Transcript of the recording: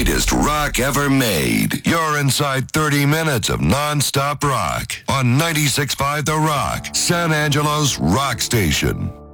greatest rock ever made. You're inside 30 minutes of non-stop rock on 96.5 The Rock, San Angelo's rock station.